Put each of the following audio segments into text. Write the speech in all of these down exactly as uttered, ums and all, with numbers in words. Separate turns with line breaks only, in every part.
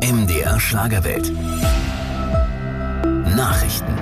M D R Schlagerwelt. Nachrichten.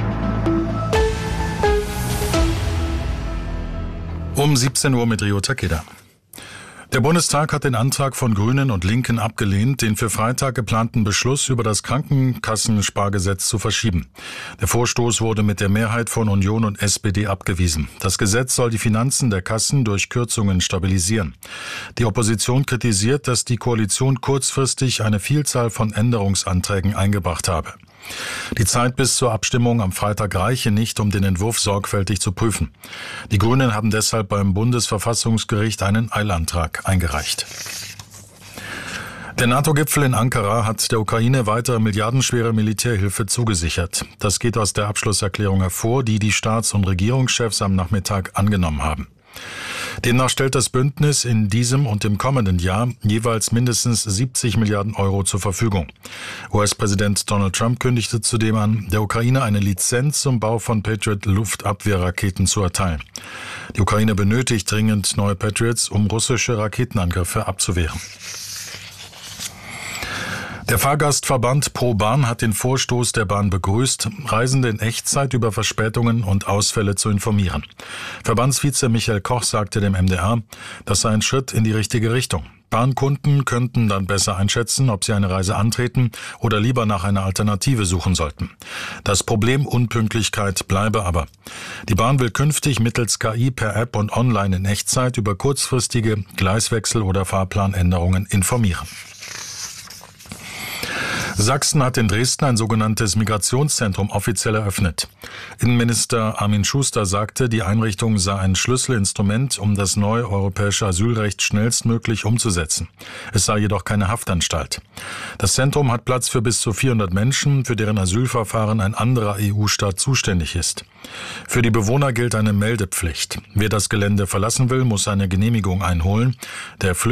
Um siebzehn Uhr mit Rio Takeda. Der Bundestag hat den Antrag von Grünen und Linken abgelehnt, den für Freitag geplanten Beschluss über das Krankenkassenspargesetz zu verschieben. Der Vorstoß wurde mit der Mehrheit von Union und S P D abgewiesen. Das Gesetz soll die Finanzen der Kassen durch Kürzungen stabilisieren. Die Opposition kritisiert, dass die Koalition kurzfristig eine Vielzahl von Änderungsanträgen eingebracht habe. Die Zeit bis zur Abstimmung am Freitag reiche nicht, um den Entwurf sorgfältig zu prüfen. Die Grünen haben deshalb beim Bundesverfassungsgericht einen Eilantrag eingereicht. Der NATO-Gipfel in Ankara hat der Ukraine weitere milliardenschwere Militärhilfe zugesichert. Das geht aus der Abschlusserklärung hervor, die die Staats- und Regierungschefs am Nachmittag angenommen haben. Demnach stellt das Bündnis in diesem und im kommenden Jahr jeweils mindestens siebzig Milliarden Euro zur Verfügung. U S-Präsident Donald Trump kündigte zudem an, der Ukraine eine Lizenz zum Bau von Patriot-Luftabwehrraketen zu erteilen. Die Ukraine benötigt dringend neue Patriots, um russische Raketenangriffe abzuwehren. Der Fahrgastverband ProBahn hat den Vorstoß der Bahn begrüßt, Reisende in Echtzeit über Verspätungen und Ausfälle zu informieren. Verbandsvize Michael Koch sagte dem M D R, das sei ein Schritt in die richtige Richtung. Bahnkunden könnten dann besser einschätzen, ob sie eine Reise antreten oder lieber nach einer Alternative suchen sollten. Das Problem Unpünktlichkeit bleibe aber. Die Bahn will künftig mittels K I per App und online in Echtzeit über kurzfristige Gleiswechsel oder Fahrplanänderungen informieren. Sachsen hat in Dresden ein sogenanntes Migrationszentrum offiziell eröffnet. Innenminister Armin Schuster sagte, die Einrichtung sei ein Schlüsselinstrument, um das neue europäische Asylrecht schnellstmöglich umzusetzen. Es sei jedoch keine Haftanstalt. Das Zentrum hat Platz für bis zu vierhundert Menschen, für deren Asylverfahren ein anderer E U-Staat zuständig ist. Für die Bewohner gilt eine Meldepflicht. Wer das Gelände verlassen will, muss eine Genehmigung einholen. Der